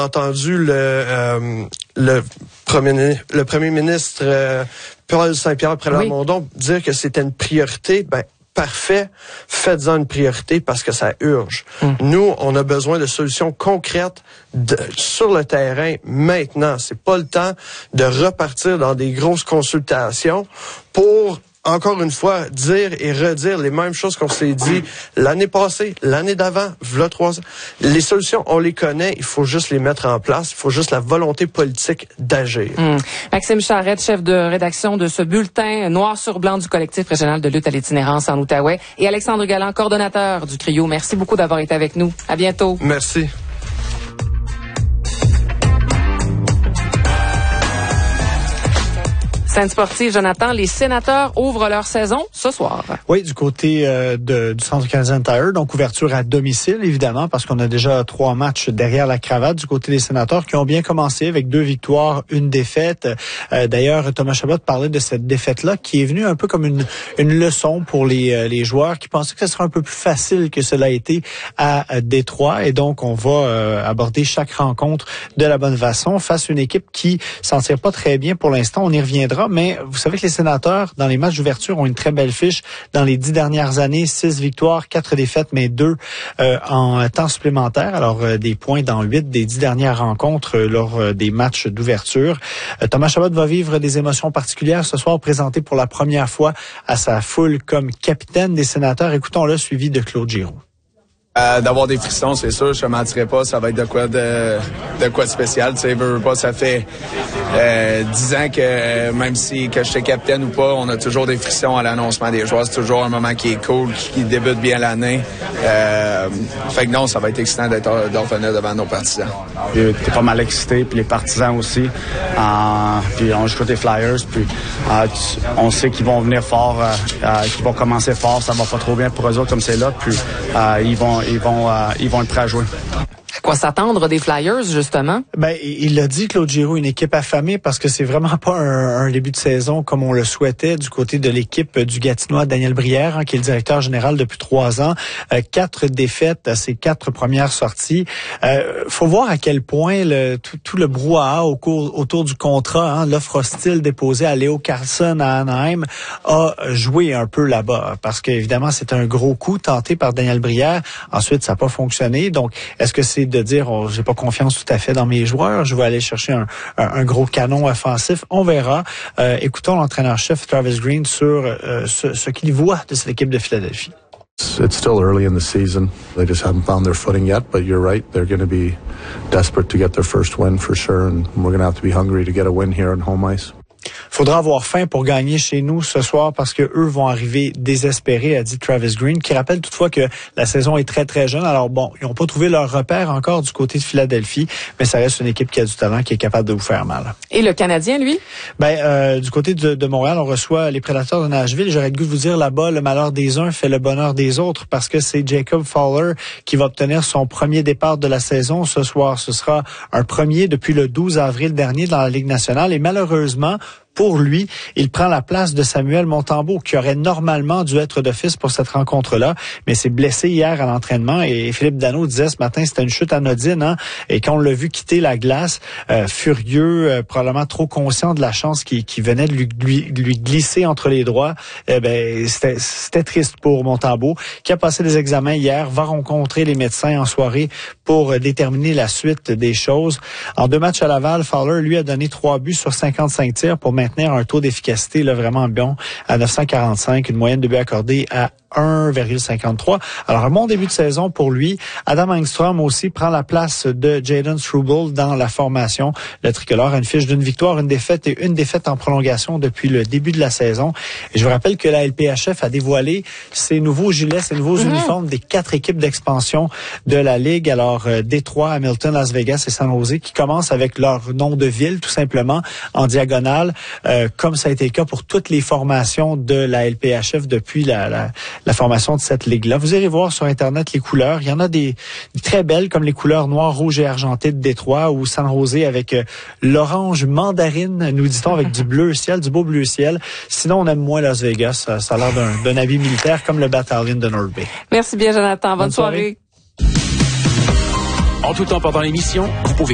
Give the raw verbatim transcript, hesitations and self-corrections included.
entendu le euh, le premier le premier ministre euh, Paul Saint-Pierre Plamondon oui. dire que c'était une priorité. Ben parfait, faites-en une priorité parce que ça urge. Hum. Nous, on a besoin de solutions concrètes de, sur le terrain maintenant. C'est pas le temps de repartir dans des grosses consultations pour encore une fois, dire et redire les mêmes choses qu'on s'est dit l'année passée, l'année d'avant, v'là trois ans. Les solutions, on les connaît, il faut juste les mettre en place, il faut juste la volonté politique d'agir. Mmh. Maxime Charette, chef de rédaction de ce bulletin noir sur blanc du collectif régional de lutte à l'itinérance en Outaouais, et Alexandre Galland, coordonnateur du CRIO. Merci beaucoup d'avoir été avec nous. À bientôt. Merci. Scène sportive, Jonathan, les sénateurs ouvrent leur saison ce soir. Oui, du côté euh, de, du Centre Canadien Tire, donc ouverture à domicile, évidemment, parce qu'on a déjà trois matchs derrière la cravate du côté des sénateurs qui ont bien commencé avec deux victoires, une défaite. Euh, d'ailleurs, Thomas Chabot parlait de cette défaite-là qui est venue un peu comme une, une leçon pour les, euh, les joueurs qui pensaient que ce serait un peu plus facile que cela a été à, à Détroit. Et donc, on va euh, aborder chaque rencontre de la bonne façon face à une équipe qui s'en tire pas très bien pour l'instant. On y reviendra. Mais vous savez que les sénateurs, dans les matchs d'ouverture, ont une très belle fiche. Dans les dix dernières années, six victoires, quatre défaites, mais deux euh, en temps supplémentaire. Alors, euh, des points dans huit des dix dernières rencontres euh, lors euh, des matchs d'ouverture. Euh, Thomas Chabot va vivre des émotions particulières ce soir, présenté pour la première fois à sa foule comme capitaine des sénateurs. Écoutons-le, suivi de Claude Giroux. Euh, d'avoir des frissons, c'est sûr, je te mentirais pas, ça va être de quoi de, de quoi de spécial, tu sais, veux, veux pas, ça fait euh, dix ans que euh, même si que j'étais capitaine ou pas, on a toujours des frissons à l'annoncement des joueurs, c'est toujours un moment qui est cool, qui, qui débute bien l'année. Euh, fait que non, ça va être excitant d'être de revenir devant nos partisans. T'es pas mal excité, puis les partisans aussi. Euh, puis on joue des Flyers, puis euh, tu, on sait qu'ils vont venir fort, euh, euh, qu'ils vont commencer fort, ça va pas trop bien pour eux autres comme c'est là, puis euh, ils vont Ils vont, euh, ils vont être prêts à jouer. À quoi s'attendre des Flyers, justement? Ben, il l'a dit, Claude Giroux, une équipe affamée parce que c'est vraiment pas un, un début de saison comme on le souhaitait du côté de l'équipe du Gatinois, Daniel Brière, hein, qui est le directeur général depuis trois ans. Euh, quatre défaites à ses quatre premières sorties. Euh, faut voir à quel point le, tout, tout le brouhaha au cours, autour du contrat, hein, l'offre hostile déposée à Leo Carlson à Anaheim a joué un peu là-bas. Parce qu'évidemment, c'est un gros coup tenté par Daniel Brière. Ensuite, ça n'a pas fonctionné. Donc, est-ce que c'est de dire oh, j'ai pas confiance tout à fait dans mes joueurs, je vais aller chercher un, un, un gros canon offensif, on verra. Euh, écoutons l'entraîneur-chef Travis Green sur euh, ce, ce qu'il voit de cette équipe de Philadelphie. It's still early in the season. They just haven't found their footing yet, but you're right, they're going to be desperate to get their first win for sure, and we're going to have to be hungry to get a win here on home ice. Faudra avoir faim pour gagner chez nous ce soir parce que eux vont arriver désespérés, a dit Travis Green, qui rappelle toutefois que la saison est très très jeune. Alors bon, ils n'ont pas trouvé leur repère encore du côté de Philadelphie, mais ça reste une équipe qui a du talent, qui est capable de vous faire mal. Et le Canadien, lui? Ben euh, du côté de, de Montréal, on reçoit les Prédateurs de Nashville. J'aurais le goût de vous dire là-bas, le malheur des uns fait le bonheur des autres parce que c'est Jacob Fowler qui va obtenir son premier départ de la saison ce soir. Ce sera un premier depuis le douze avril dernier dans la Ligue nationale et malheureusement, pour lui, il prend la place de Samuel Montembeault, qui aurait normalement dû être d'office pour cette rencontre-là, mais s'est blessé hier à l'entraînement. Et Philippe Danault disait ce matin, c'était une chute anodine, hein, et quand on l'a vu quitter la glace, euh, furieux, euh, probablement trop conscient de la chance qui, qui venait de lui, lui, lui glisser entre les doigts, eh ben c'était, c'était triste pour Montembeault, qui a passé des examens hier, va rencontrer les médecins en soirée pour déterminer la suite des choses. En deux matchs à Laval, Fowler, lui, a donné trois buts sur cinquante-cinq tirs pour maintenir un taux d'efficacité là, vraiment bon à neuf cent quarante-cinq, une moyenne de buts accordés à un virgule cinquante-trois. Alors, un bon début de saison pour lui. Adam Engstrom aussi prend la place de Jayden Struble dans la formation. Le tricolore a une fiche d'une victoire, une défaite et une défaite en prolongation depuis le début de la saison. Et je vous rappelle que la L P H F a dévoilé ses nouveaux gilets, ses nouveaux mm-hmm. uniformes des quatre équipes d'expansion de la Ligue. Alors, euh, Détroit, Hamilton, Las Vegas et San Jose qui commencent avec leur nom de ville, tout simplement, en diagonale, euh, comme ça a été le cas pour toutes les formations de la L P H F depuis la, la la formation de cette ligue-là. Vous irez voir sur Internet les couleurs. Il y en a des, des très belles, comme les couleurs noir, rouge et argenté de Détroit ou San Jose avec euh, l'orange mandarine, nous dit-on, avec du bleu ciel, du beau bleu ciel. Sinon, on aime moins Las Vegas. Ça, ça a l'air d'un, d'un habit militaire comme le Battalion de North Bay. Merci bien, Jonathan. Bonne, Bonne soirée. soirée. En tout temps pendant l'émission, vous pouvez